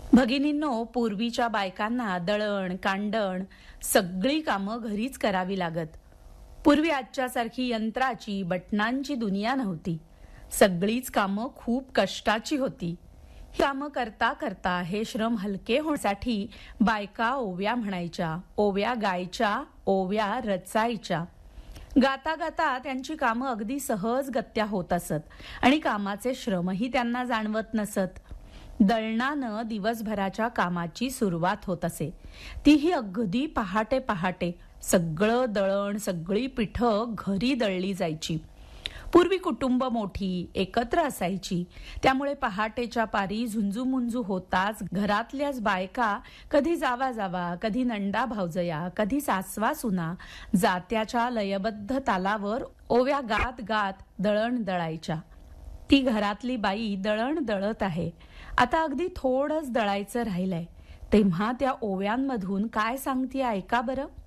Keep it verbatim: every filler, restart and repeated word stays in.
भगिनींनो, पूर्वीच्या बायकांना दळण कांडण सगळी कामं घरीच करावी लागत. पूर्वी आजच्या सारखी यंत्राची बटनांची दुनिया नव्हती. सगळीच कामं खूप कष्टाची होती. ही कामं करता करता हे श्रम हलके होण्यासाठी बायका ओव्या म्हणायच्या, ओव्या गायच्या, ओव्या रचायच्या. गाता गाता त्यांची कामं अगदी सहज गत्या होत असत आणि कामाचे श्रमही त्यांना जाणवत नसत. दळणानं दिवसभराच्या कामाची सुरुवात होत असे. तीही अगदी पहाटे पहाटे. सगळं दळण सगळी पिठं घरी दळली जायची. पूर्वी कुटुंब मोठी एकत्र असायची, त्यामुळे पहाटेच्या पारी झुंजूमुंजू होताच घरातल्याच बायका कधी जावा जावा, कधी नंडा भावजया, कधी सासवा सुना जात्याच्या लयबद्ध तालावर ओव्या गात गात दळण दळायच्या. ती घरातली बाई दळण दळत आहे. आता अगदी थोडंच दळायचं राहिलंय, तेव्हा त्या ओव्यांमधून काय सांगते ऐका बरं.